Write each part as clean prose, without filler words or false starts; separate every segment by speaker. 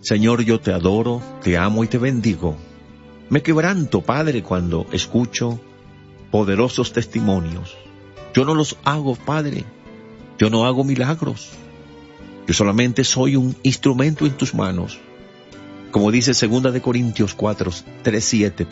Speaker 1: Señor, yo te adoro, te amo y te bendigo. Me quebranto, Padre, cuando escucho poderosos testimonios. Yo no los hago, Padre. Yo no hago milagros. Yo solamente soy un instrumento en tus manos. Como dice 2 Corintios 4:7,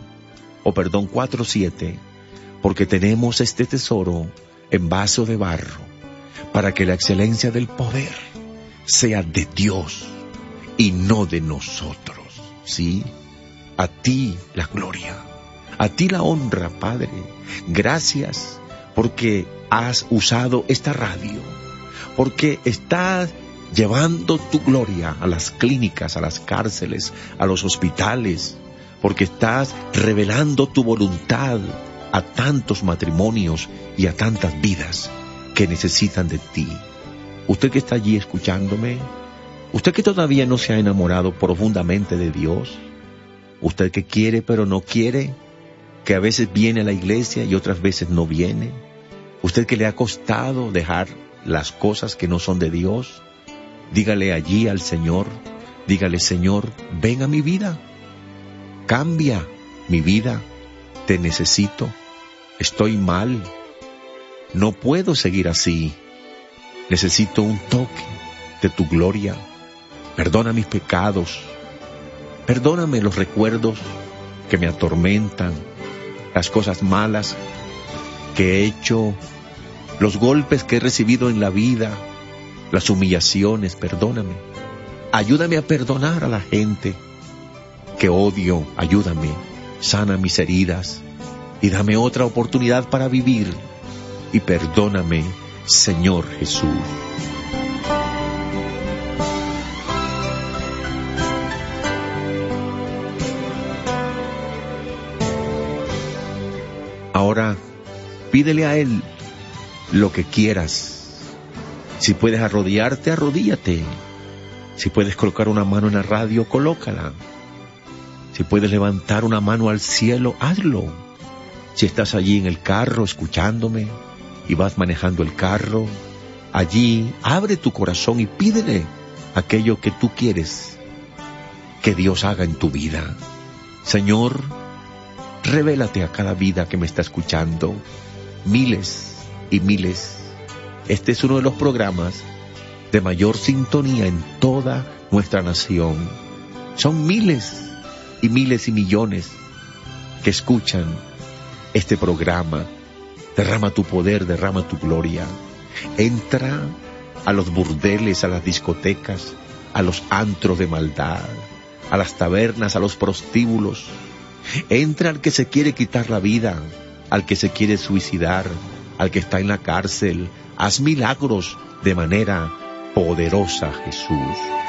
Speaker 1: 4:7, porque tenemos este tesoro en vaso de barro, para que la excelencia del poder sea de Dios y no de nosotros. ¿Sí? A ti la gloria, a ti la honra, Padre. Gracias porque has usado esta radio, porque estás llevando tu gloria a las clínicas, a las cárceles, a los hospitales, porque estás revelando tu voluntad a tantos matrimonios y a tantas vidas que necesitan de ti. Usted que está allí escuchándome, usted que todavía no se ha enamorado profundamente de Dios, usted que quiere pero no quiere, que a veces viene a la iglesia y otras veces no viene, usted que le ha costado dejar las cosas que no son de Dios, dígale allí al Señor, dígale: Señor, ven a mi vida, cambia mi vida, te necesito, estoy mal, no puedo seguir así, necesito un toque de tu gloria, perdona mis pecados, perdóname los recuerdos que me atormentan, las cosas malas que he hecho, los golpes que he recibido en la vida, las humillaciones, perdóname. Ayúdame a perdonar a la gente que odio, ayúdame, sana mis heridas y dame otra oportunidad para vivir. Y perdóname, Señor Jesús. Ahora, pídele a Él lo que quieras. Si puedes arrodillarte, arrodíllate. Si puedes colocar una mano en la radio, colócala. Si puedes levantar una mano al cielo, hazlo. Si estás allí en el carro escuchándome y vas manejando el carro, allí abre tu corazón y pídele aquello que tú quieres que Dios haga en tu vida. Señor, revélate a cada vida que me está escuchando. Miles y miles. Este es uno de los programas de mayor sintonía en toda nuestra nación. Son miles y miles y millones que escuchan este programa. Derrama tu poder, derrama tu gloria. Entra a los burdeles, a las discotecas, a los antros de maldad, a las tabernas, a los prostíbulos. Entra al que se quiere quitar la vida, al que se quiere suicidar, al que está en la cárcel. Haz milagros de manera poderosa, Jesús.